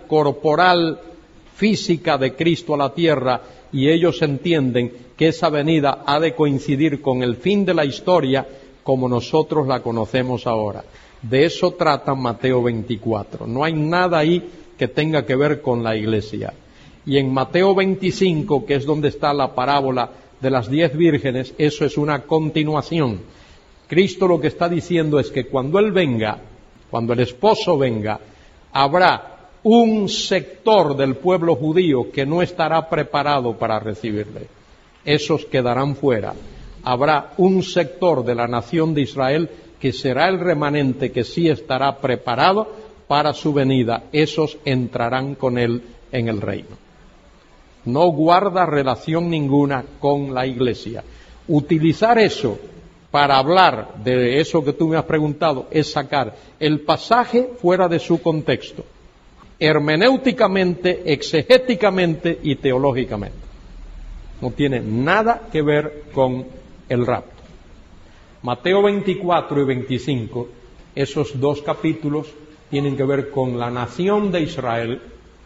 corporal, física de Cristo a la tierra, y ellos entienden que esa venida ha de coincidir con el fin de la historia como nosotros la conocemos ahora. De eso trata Mateo 24. No hay nada ahí que tenga que ver con la iglesia. Y en Mateo 25, que es donde está la parábola de las 10 vírgenes, eso es una continuación. Cristo lo que está diciendo es que cuando Él venga, cuando el esposo venga, habrá un sector del pueblo judío que no estará preparado para recibirle. Esos quedarán fuera. Habrá un sector de la nación de Israel que será el remanente que sí estará preparado para su venida. Esos entrarán con Él en el reino. No guarda relación ninguna con la iglesia. Utilizar eso para hablar de eso que tú me has preguntado es sacar el pasaje fuera de su contexto, hermenéuticamente, exegéticamente y teológicamente. No tiene nada que ver con el rapto. Mateo 24 y 25, esos dos capítulos tienen que ver con la nación de Israel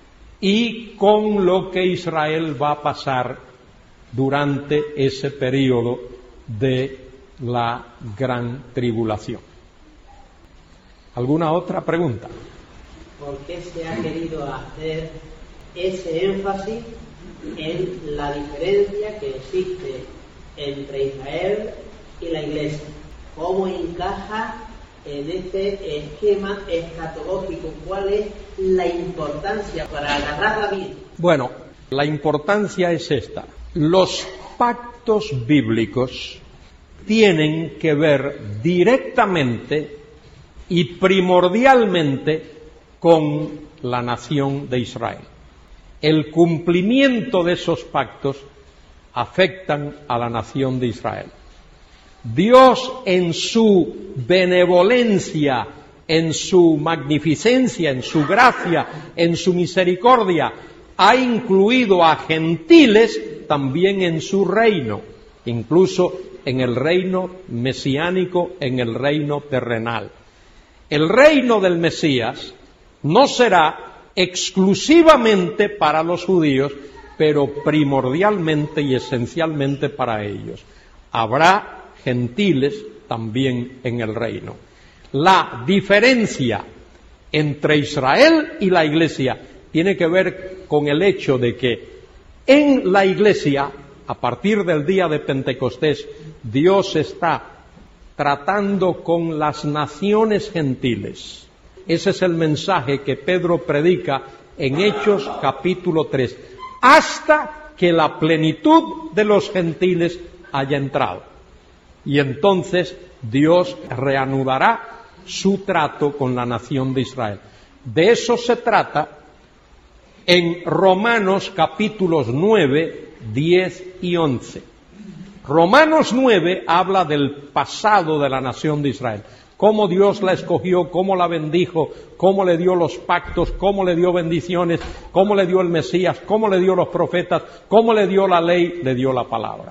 y con lo que Israel va a pasar durante ese periodo de la gran tribulación. ¿Alguna otra pregunta? ¿Por qué se ha querido hacer ese énfasis en la diferencia que existe entre Israel y la Iglesia? ¿Cómo encaja en este esquema escatológico? ¿Cuál es la importancia para agarrarla bien? Bueno, la importancia es esta. Los pactos bíblicos tienen que ver directamente y primordialmente con la nación de Israel. El cumplimiento de esos pactos afectan a la nación de Israel. Dios, en su benevolencia, en su magnificencia, en su gracia, en su misericordia, ha incluido a gentiles también en su reino, incluso en el reino mesiánico, en el reino terrenal. El reino del Mesías no será exclusivamente para los judíos, pero primordialmente y esencialmente para ellos. Habrá gentiles también en el reino. La diferencia entre Israel y la Iglesia tiene que ver con el hecho de que en la Iglesia, a partir del día de Pentecostés, Dios está tratando con las naciones gentiles. Ese es el mensaje que Pedro predica en Hechos capítulo 3, hasta que la plenitud de los gentiles haya entrado. Y entonces Dios reanudará su trato con la nación de Israel. De eso se trata en Romanos capítulos 9, 10 y 11. Romanos 9 habla del pasado de la nación de Israel. Cómo Dios la escogió, cómo la bendijo, cómo le dio los pactos, cómo le dio bendiciones, cómo le dio el Mesías, cómo le dio los profetas, cómo le dio la ley, le dio la palabra.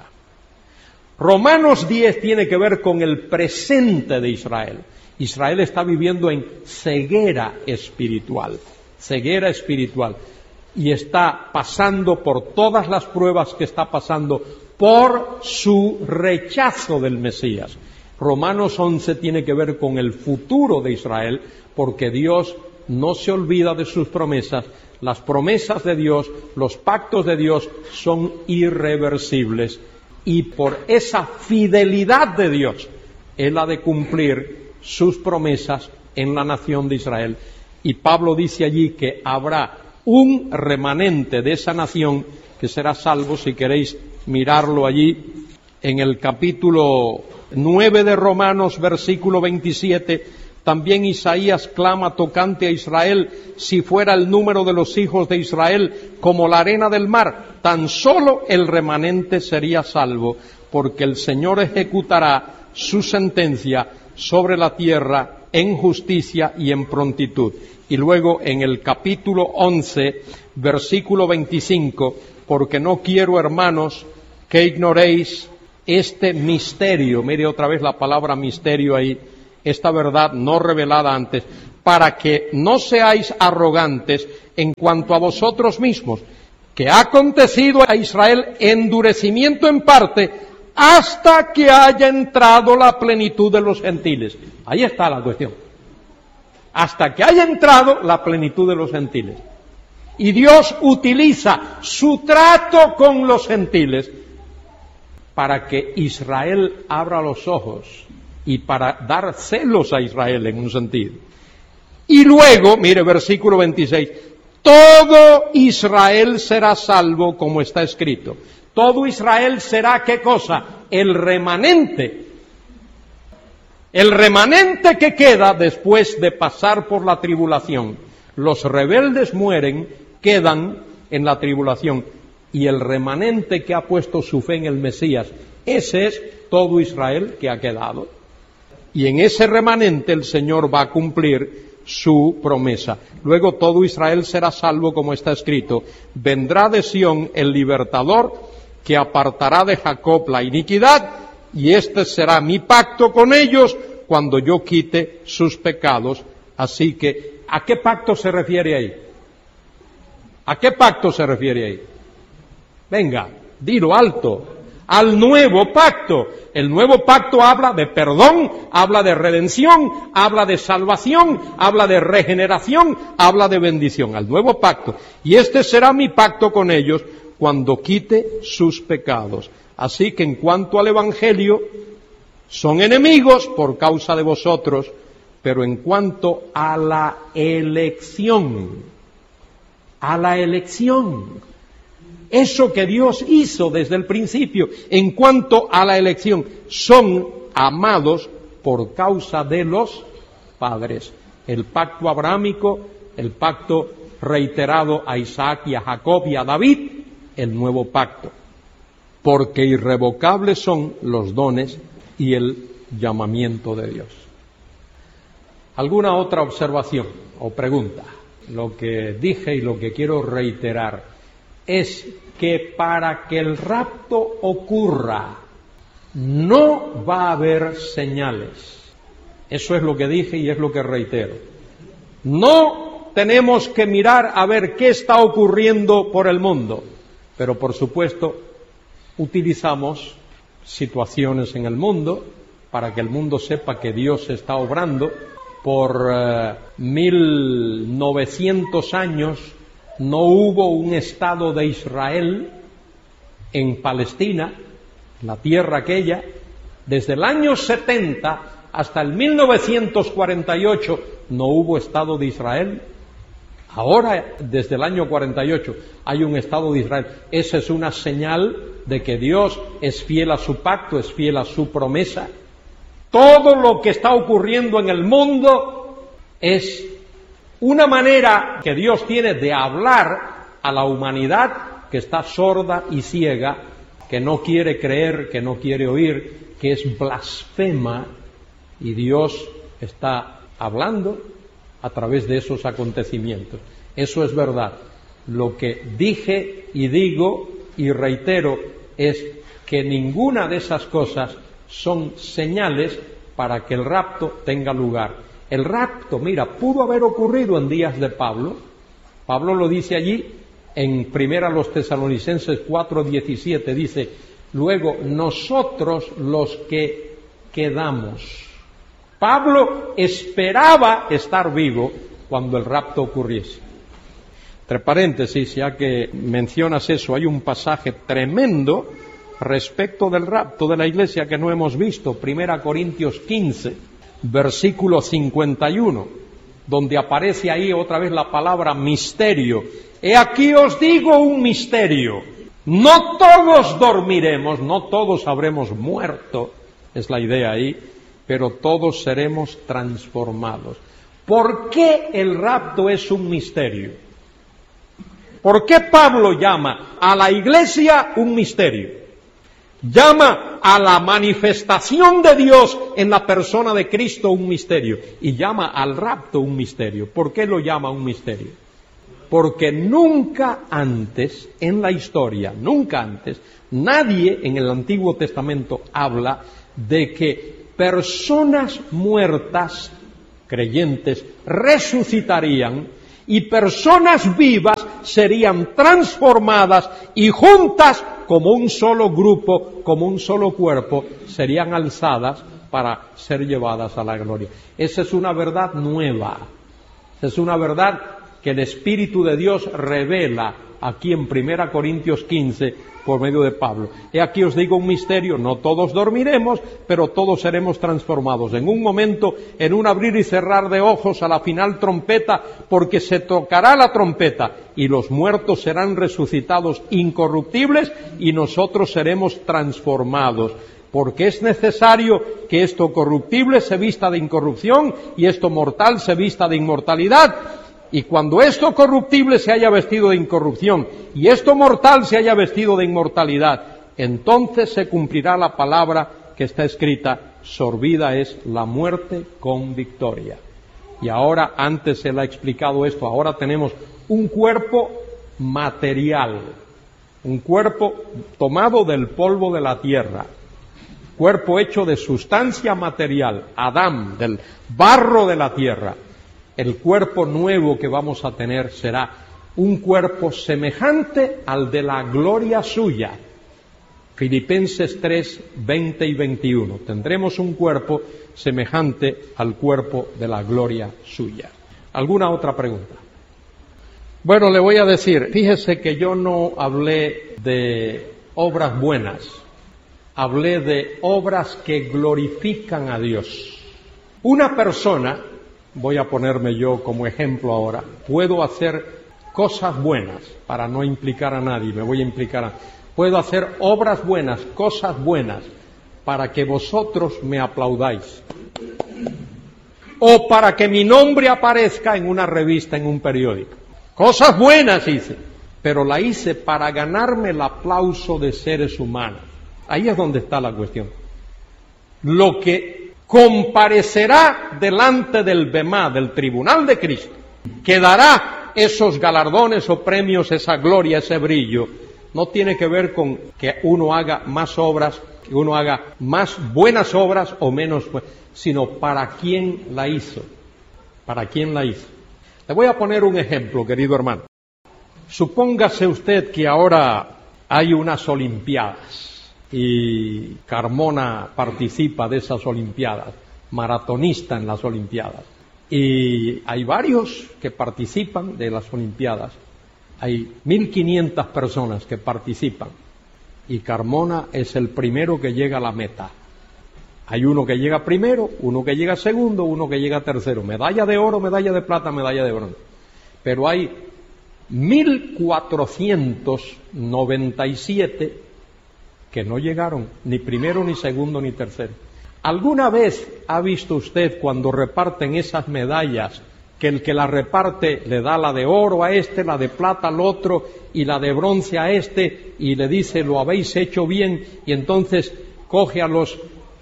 Romanos 10 tiene que ver con el presente de Israel. Israel está viviendo en ceguera espiritual, y está pasando por todas las pruebas que está pasando por su rechazo del Mesías. Romanos 11 tiene que ver con el futuro de Israel, porque Dios no se olvida de sus promesas. Las promesas de Dios, los pactos de Dios son irreversibles, y por esa fidelidad de Dios, Él ha de cumplir sus promesas en la nación de Israel. Y Pablo dice allí que habrá un remanente de esa nación que será salvo. Si queréis mirarlo allí, en el capítulo 9 de Romanos, versículo 27, también Isaías clama tocante a Israel: si fuera el número de los hijos de Israel como la arena del mar, tan solo el remanente sería salvo, porque el Señor ejecutará su sentencia sobre la tierra en justicia y en prontitud. Y luego en el capítulo 11, versículo 25, porque no quiero, hermanos, que ignoréis este misterio. Mire otra vez la palabra misterio ahí, esta verdad no revelada antes, para que no seáis arrogantes en cuanto a vosotros mismos, que ha acontecido a Israel endurecimiento en parte, hasta que haya entrado la plenitud de los gentiles. Ahí está la cuestión. Hasta que haya entrado la plenitud de los gentiles. Y Dios utiliza su trato con los gentiles para que Israel abra los ojos y para dar celos a Israel en un sentido. Y luego, mire, versículo 26, todo Israel será salvo como está escrito. Todo Israel será, ¿qué cosa? El remanente. El remanente que queda después de pasar por la tribulación. Los rebeldes mueren, quedan en la tribulación. Y el remanente que ha puesto su fe en el Mesías, ese es todo Israel que ha quedado. Y en ese remanente el Señor va a cumplir su promesa. Luego todo Israel será salvo como está escrito. Vendrá de Sión el libertador que apartará de Jacob la iniquidad, y este será mi pacto con ellos cuando yo quite sus pecados. Así que, ¿a qué pacto se refiere ahí? ¿A qué pacto se refiere ahí? Venga, dilo alto. Al nuevo pacto. El nuevo pacto habla de perdón, habla de redención, habla de salvación, habla de regeneración, habla de bendición. Al nuevo pacto. Y este será mi pacto con ellos cuando quite sus pecados. Así que en cuanto al Evangelio, son enemigos por causa de vosotros, pero en cuanto a la elección, eso que Dios hizo desde el principio, en cuanto a la elección, son amados por causa de los padres. El pacto abrahámico, el pacto reiterado a Isaac y a Jacob y a David, el nuevo pacto, porque irrevocables son los dones y el llamamiento de Dios. ¿Alguna otra observación o pregunta? Lo que dije y lo que quiero reiterar es que para que el rapto ocurra no va a haber señales. Eso es lo que dije y es lo que reitero. No tenemos que mirar a ver qué está ocurriendo por el mundo. Pero por supuesto utilizamos situaciones en el mundo para que el mundo sepa que Dios está obrando. Por 1900 años no hubo un Estado de Israel en Palestina, la tierra aquella. Desde el año 70 hasta el 1948 no hubo Estado de Israel. Ahora, desde el año 48, hay un Estado de Israel. Esa es una señal de que Dios es fiel a su pacto, es fiel a su promesa. Todo lo que está ocurriendo en el mundo es una manera que Dios tiene de hablar a la humanidad que está sorda y ciega, que no quiere creer, que no quiere oír, que es blasfema, y Dios está hablando a través de esos acontecimientos. Eso es verdad. Lo que dije y digo y reitero es que ninguna de esas cosas son señales para que el rapto tenga lugar. El rapto, mira, pudo haber ocurrido en días de Pablo. Pablo lo dice allí en 1 Tesalonicenses 4:17, dice, luego nosotros los que quedamos. Pablo esperaba estar vivo cuando el rapto ocurriese. Entre paréntesis, ya que mencionas eso, hay un pasaje tremendo respecto del rapto de la iglesia que no hemos visto, 1 Corintios 15, versículo 51, donde aparece ahí otra vez la palabra misterio. He aquí os digo un misterio. No todos dormiremos, no todos habremos muerto, es la idea ahí, pero todos seremos transformados. ¿Por qué el rapto es un misterio? ¿Por qué Pablo llama a la iglesia un misterio? Llama a la manifestación de Dios en la persona de Cristo un misterio y llama al rapto un misterio. ¿Por qué lo llama un misterio? Porque nunca antes en la historia, nunca antes, nadie en el Antiguo Testamento habla de que personas muertas creyentes, resucitarían y personas vivas serían transformadas y juntas, como un solo grupo, como un solo cuerpo, serían alzadas para ser llevadas a la gloria. Esa es una verdad nueva. Esa es una verdad que el Espíritu de Dios revela aquí en 1 Corintios 15 por medio de Pablo. He aquí os digo un misterio: no todos dormiremos, pero todos seremos transformados. En un momento, en un abrir y cerrar de ojos, a la final trompeta, porque se tocará la trompeta y los muertos serán resucitados incorruptibles y nosotros seremos transformados. Porque es necesario que esto corruptible se vista de incorrupción y esto mortal se vista de inmortalidad. Y cuando esto corruptible se haya vestido de incorrupción y esto mortal se haya vestido de inmortalidad, entonces se cumplirá la palabra que está escrita: sorbida es la muerte con victoria. Y ahora, antes se le ha explicado esto, ahora tenemos un cuerpo material, un cuerpo tomado del polvo de la tierra, cuerpo hecho de sustancia material, Adán, del barro de la tierra. El cuerpo nuevo que vamos a tener será un cuerpo semejante al de la gloria suya. Filipenses 3, 20 y 21. Tendremos un cuerpo semejante al cuerpo de la gloria suya. ¿Alguna otra pregunta? Bueno, le voy a decir, fíjese que yo no hablé de obras buenas, hablé de obras que glorifican a Dios. Una persona, voy a ponerme yo como ejemplo ahora, puedo hacer cosas buenas, para no implicar a nadie, me voy a implicar a... Puedo hacer obras buenas, cosas buenas, para que vosotros me aplaudáis. O para que mi nombre aparezca en una revista, en un periódico. Cosas buenas hice, pero la hice para ganarme el aplauso de seres humanos. Ahí es donde está la cuestión. Lo que comparecerá delante del Bemá, del tribunal de Cristo, que dará esos galardones o premios, esa gloria, ese brillo, no tiene que ver con que uno haga más obras, que uno haga más buenas obras o menos, sino para quién la hizo. ¿Para quién la hizo? Le voy a poner un ejemplo, querido hermano. Supóngase usted que ahora hay unas Olimpiadas y Carmona participa de esas Olimpiadas, maratonista en las Olimpiadas. Y hay varios que participan de las Olimpiadas. Hay 1.500 personas que participan y Carmona es el primero que llega a la meta. Hay uno que llega primero, uno que llega segundo, uno que llega tercero. Medalla de oro, medalla de plata, medalla de bronce. Pero hay 1.497 que no llegaron ni primero, ni segundo, ni tercero. ¿Alguna vez ha visto usted cuando reparten esas medallas que el que la reparte le da la de oro a este, la de plata al otro y la de bronce a este y le dice lo habéis hecho bien, y entonces coge a los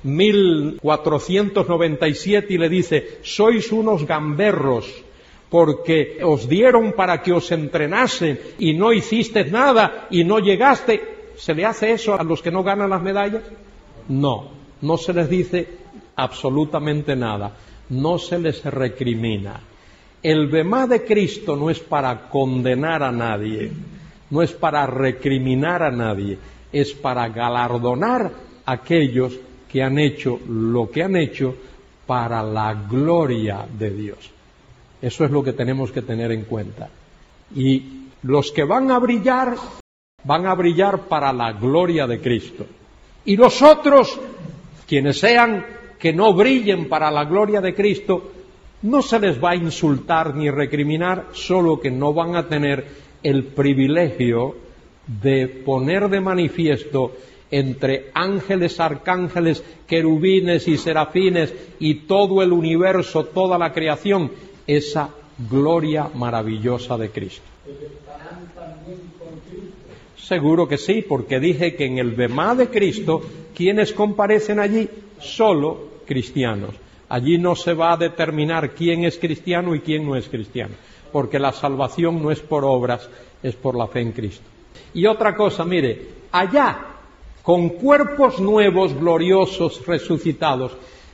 1.497 y le dice sois unos gamberros porque os dieron para que os entrenasen y no hicisteis nada y no llegaste? ¿Se le hace eso a los que no ganan las medallas? No, no se les dice absolutamente nada, no se les recrimina. El Bemá de Cristo no es para condenar a nadie, no es para recriminar a nadie, es para galardonar a aquellos que han hecho lo que han hecho para la gloria de Dios. Eso es lo que tenemos que tener en cuenta. Y los que van a brillar para la gloria de Cristo. Y los otros, quienes sean que no brillen para la gloria de Cristo, no se les va a insultar ni recriminar, solo que no van a tener el privilegio de poner de manifiesto entre ángeles, arcángeles, querubines y serafines y todo el universo, toda la creación, esa gloria maravillosa de Cristo. ¿Estarán también con Cristo? Seguro que sí, porque dije que en el Bemá de Cristo, ¿quiénes comparecen allí? Solo cristianos. Allí no se va a determinar quién es cristiano y quién no es cristiano, porque la salvación no es por obras, es por la fe en Cristo. Y otra cosa, mire, allá, con cuerpos nuevos, gloriosos, resucitados,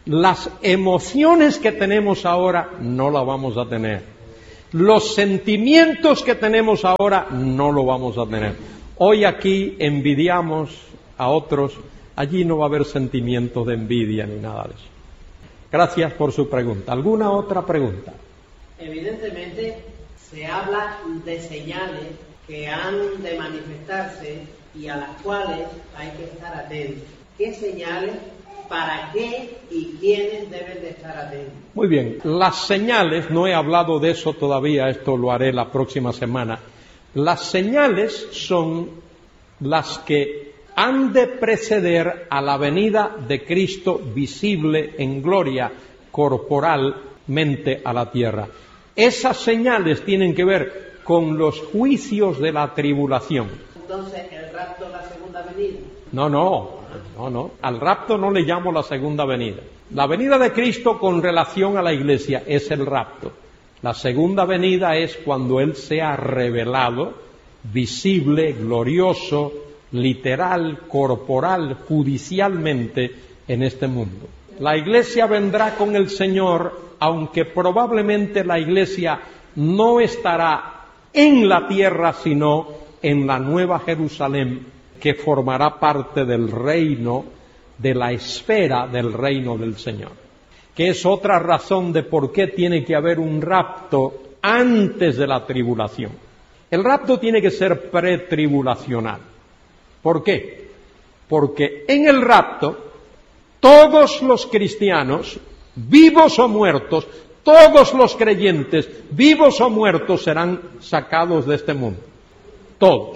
Las emociones que tenemos ahora no las vamos a tener. Los sentimientos que tenemos ahora no lo vamos a tener. Hoy aquí envidiamos a otros, allí no va a haber sentimientos de envidia ni nada de eso. Gracias por su pregunta. ¿Alguna otra pregunta? Evidentemente se habla de señales que han de manifestarse y a las cuales hay que estar atentos. ¿Qué señales, para qué y quiénes deben de estar atentos? Muy bien, las señales, no he hablado de eso todavía, esto lo haré la próxima semana. Las señales son las que han de preceder a la venida de Cristo visible en gloria corporalmente a la tierra. Esas señales tienen que ver con los juicios de la tribulación. Entonces, ¿el rapto es la segunda venida? No. Al rapto no le llamo la segunda venida. La venida de Cristo con relación a la Iglesia es el rapto. La segunda venida es cuando Él sea revelado, visible, glorioso, literal, corporal, judicialmente en este mundo. La Iglesia vendrá con el Señor, aunque probablemente la Iglesia no estará en la tierra, sino en la Nueva Jerusalén, que formará parte del reino, de la esfera del reino del Señor. Que es otra razón de por qué tiene que haber un rapto antes de la tribulación. El rapto tiene que ser pretribulacional. ¿Por qué? Porque en el rapto todos los cristianos, vivos o muertos, todos los creyentes, vivos o muertos, serán sacados de este mundo. Todos.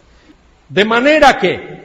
De manera que,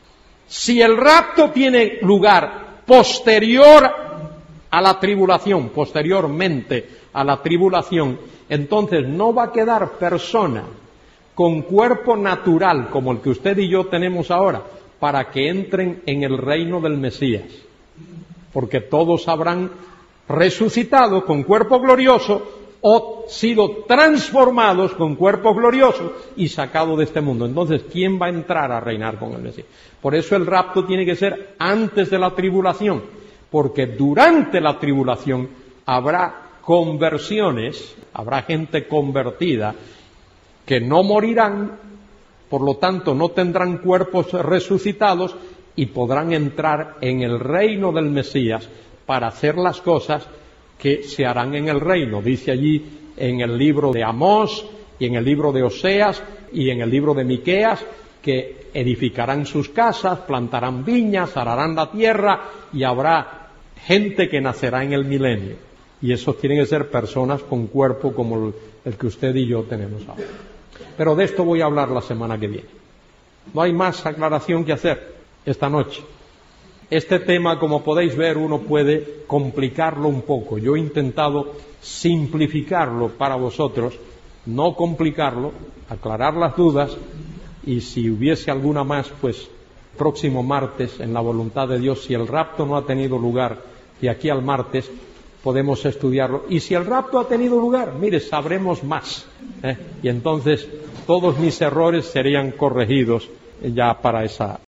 si el rapto tiene lugar posterior a la tribulación, posteriormente a la tribulación, entonces no va a quedar persona con cuerpo natural como el que usted y yo tenemos ahora para que entren en el reino del Mesías, porque todos habrán resucitado con cuerpo glorioso o sido transformados con cuerpo glorioso y sacados de este mundo. Entonces, ¿quién va a entrar a reinar con el Mesías? Por eso el rapto tiene que ser antes de la tribulación, porque durante la tribulación habrá conversiones, habrá gente convertida que no morirán, por lo tanto no tendrán cuerpos resucitados y podrán entrar en el reino del Mesías para hacer las cosas que se harán en el reino. Dice allí en el libro de Amós y en el libro de Oseas y en el libro de Miqueas que edificarán sus casas, plantarán viñas, ararán la tierra y habrá gente que nacerá en el milenio. Y esos tienen que ser personas con cuerpo como el que usted y yo tenemos ahora. Pero de esto voy a hablar la semana que viene. No hay más aclaración que hacer esta noche. Este tema, como podéis ver, uno puede complicarlo un poco. Yo he intentado simplificarlo para vosotros, no complicarlo, aclarar las dudas, y si hubiese alguna más, pues próximo martes, en la voluntad de Dios, si el rapto no ha tenido lugar, de aquí al martes podemos estudiarlo. Y si el rapto ha tenido lugar, mire, sabremos más, y entonces todos mis errores serían corregidos ya para esa